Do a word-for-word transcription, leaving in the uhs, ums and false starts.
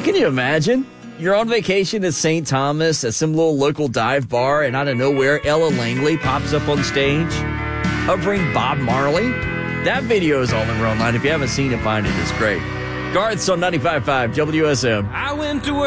Can you imagine? You're on vacation at Saint Thomas at some little local dive bar, and out of nowhere, Ella Langley pops up on stage, covering Bob Marley. That video is all over online. If you haven't seen it, find it. It's great. Garth's on ninety-five point five W S M. I went to work.